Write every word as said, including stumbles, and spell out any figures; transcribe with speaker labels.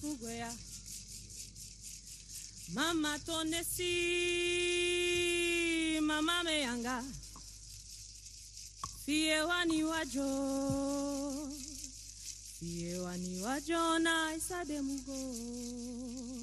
Speaker 1: Ugwea Mama tonesi Mama meanga Fie wani wajo Fie wani wajo na isade mugo